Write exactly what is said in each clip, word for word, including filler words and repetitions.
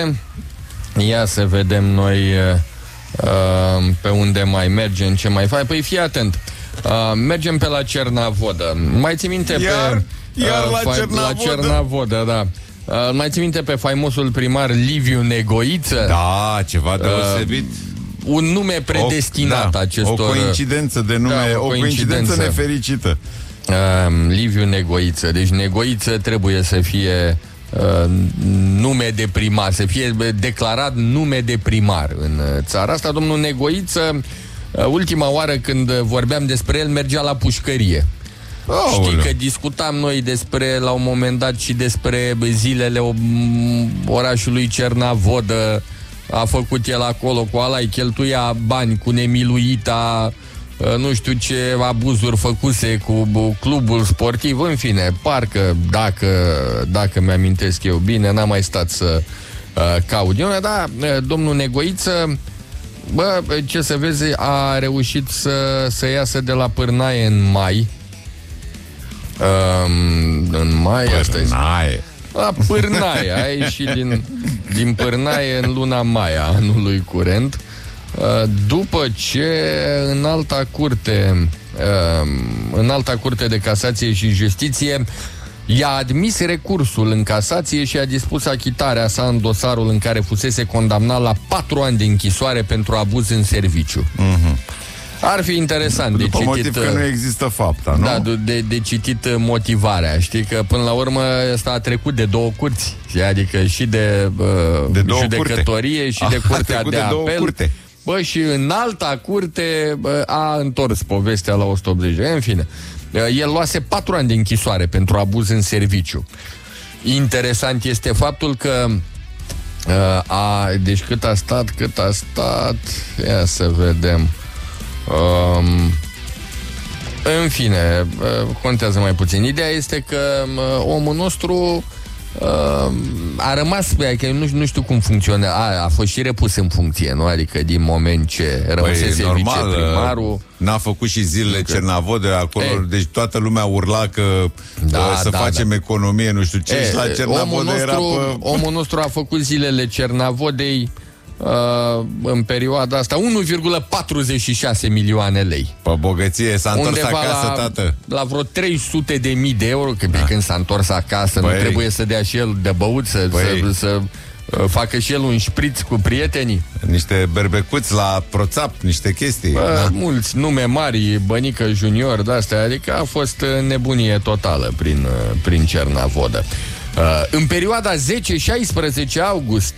Ia să vedem noi uh, pe unde mai mergem, ce mai faci. Păi fii atent. Uh, mergem pe la Cernavodă. Mai ții minte iar, pe... Iar uh, la, fa- Cernavodă. la Cernavodă, da. Uh, mai ții minte pe faimosul primar Liviu Negoiță? Da, ceva deosebit. Uh, un nume predestinat o, da, acestor... O coincidență de nume, da, o, o coincidență, coincidență nefericită. Uh, Liviu Negoiță. Deci Negoiță trebuie să fie uh, nume de primar, să fie declarat nume de primar în țara asta. Domnul Negoiță, uh, ultima oară când vorbeam despre el, mergea la pușcărie. Oh, știi că discutam noi despre, la un moment dat, și despre zilele orașului Cernavodă. A făcut el acolo cu alai, cheltuia bani cu nemiluita, nu știu ce abuzuri făcuse cu clubul sportiv. În fine, parcă, dacă, dacă mi-amintesc eu bine, n-am mai stat să uh, caut eu, dar domnul Negoiță, bă, ce să vezi, a reușit să, să iasă de la pârnaie în mai. Um, în mai, pârnaie. La pârnaie, a ieșit din, din pârnaie în luna mai a anului curent, după ce în alta curte, în alta curte de casație și justiție i-a admis recursul în casație și a dispus achitarea sa în dosarul în care fusese condamnat la patru ani de închisoare pentru abuz în serviciu. Mm-hmm. Ar fi interesant după de citit... motiv că nu există fapta, nu? Da, de, de citit motivarea. Știi că până la urmă ăsta a trecut de două curți. Adică și de, de uh, judecătorie curte. Și de curtea de, de apel. Curte. Bă, și în alta curte bă, a întors povestea la o sută optzeci. În fine, el luase patru ani de închisoare pentru abuz în serviciu. Interesant este faptul că uh, a, deci cât a stat, cât a stat, ia să vedem. Um, în fine, contează mai puțin. Ideea este că omul nostru uh, a rămas pe că nu, nu știu cum funcționează. A, a fost și repus în funcție, nu? Adică din moment ce rămăsese păi, viceprimarul, n-a făcut și zilele că... Cernavodă acolo, e... deci toată lumea urla că da, uh, să da, facem da. economie, nu știu ce, e, și la Cernavodă era pe... Omul nostru a făcut zilele Cernavodei Uh, în perioada asta unu virgulă patruzeci și șase milioane lei. Pe bogăție, s-a întors undeva acasă, la, tată. La vreo trei sute de mii de euro. Că da. Când s-a întors acasă, Băi. nu trebuie să dea și el de băut, să, să, să uh, facă și el un șpriț cu prietenii. Niște berbecuți la proțap, niște chestii. Bă, da. Mulți nume mari, Bănică Junior, de-astea, adică a fost nebunie totală prin, prin Cernavodă. Uh, în perioada zece șaisprezece august,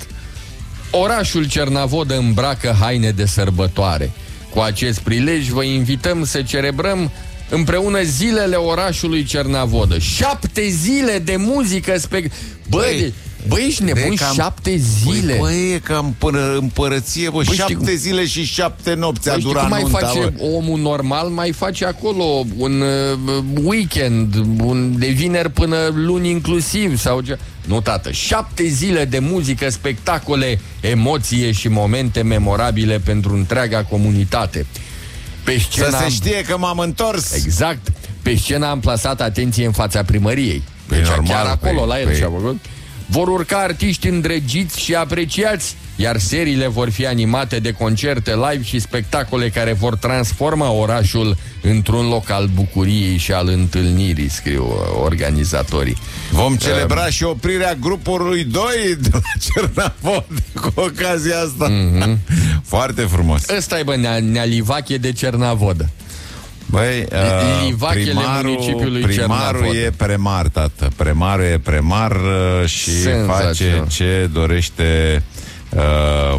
orașul Cernavodă îmbracă haine de sărbătoare. Cu acest prilej vă invităm să celebrăm împreună zilele orașului Cernavodă. Șapte zile de muzică spec... Băi, băi, ești nebun, cam... șapte zile. Băi, băi, e cam până împărăție, bă, băi, șapte știi... zile și șapte nopți băi, a durat mai nunta, face bă. Omul normal mai face acolo un uh, weekend, un, de vineri până luni inclusiv, sau ce... Nu, tată, șapte zile de muzică, spectacole, emoție și momente memorabile pentru întreaga comunitate. Pe scena să se am... știe că m-am întors. Exact. Pe scena am plasat atenție în fața primăriei. Deci normal, chiar acolo, pe, la el pe... și-a făcut. Vor urca artiști îndrăgiți și apreciați, iar seriile vor fi animate de concerte live și spectacole care vor transforma orașul într-un loc al bucuriei și al întâlnirii, scriu organizatorii. Vom celebra uh, și oprirea grupului doi de la Cernavodă cu ocazia asta. Uh-huh. Foarte frumos. Ăsta-i, bă, nea, Nealivache de Cernavodă. Băi, uh, primarul, primarul e premar, tată. Primarul e premar uh, și face ce dorește uh,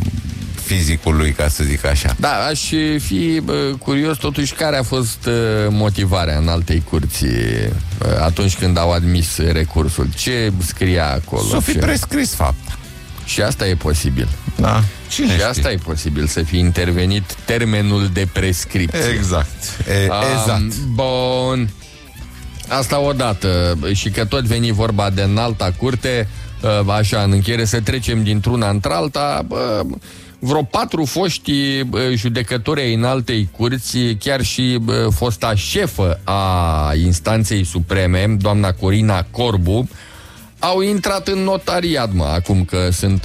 fizicul lui, ca să zic așa. Da, aș fi uh, curios totuși care a fost uh, motivarea în altei curți uh, atunci când au admis recursul. Ce scria acolo? S-o fi ce... prescris fapta. Și asta e posibil. Da. Cine și știe? Asta e posibil, să fi intervenit termenul de prescripție. Exact. E, exact. Bun. Asta odată. Și că tot veni vorba de înalta curte, așa, în încheiere, să trecem dintr-una într-alta. Vreo patru foști judecători ai înaltei curți, chiar și fosta șefă a instanței supreme, doamna Corina Corbu, au intrat în notariat, mă, acum că sunt